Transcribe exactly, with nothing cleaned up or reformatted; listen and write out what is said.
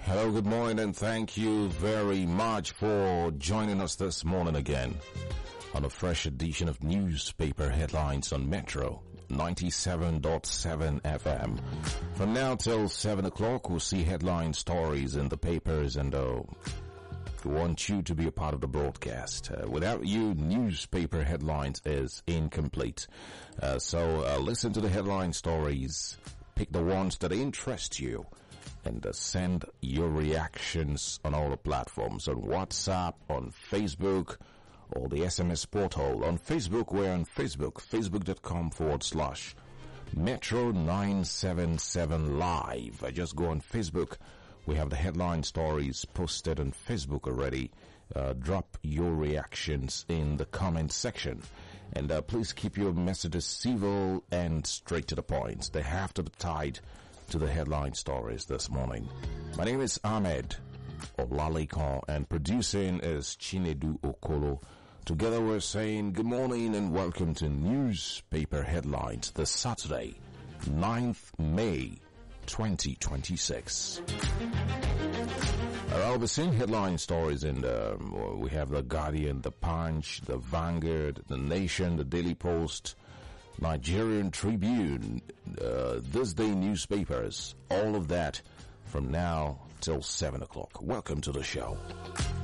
Hello, good morning, and thank you very much for joining us this morning again on a fresh edition of Newspaper Headlines on Metro ninety-seven point seven F M. From now till seven o'clock, we'll see headline stories in the papers, and uh, we want you to be a part of the broadcast. Uh, without you, Newspaper Headlines is incomplete. Uh, so uh, listen to the headline stories, pick the ones that interest you, and uh, send your reactions on all the platforms, on WhatsApp, on Facebook, or the S M S portal. On Facebook, we're on Facebook, facebook.com forward slash Metro nine seven seven Live. I just go on Facebook. We have the headline stories posted on Facebook already. Uh, drop your reactions in the comment section. And uh, please keep your messages civil and straight to the point. They have to be tied to the headline stories this morning. My name is Ahmed Olalekan, and producing is Chinedu Okolo. Together we're saying good morning and welcome to Newspaper Headlines this Saturday, ninth of May, twenty twenty-six. I'll be seeing headline stories in the, we have the Guardian, the Punch, the Vanguard, the Nation, the Daily Post, Nigerian Tribune, uh, This Day newspapers, all of that from now till seven o'clock. Welcome to the show.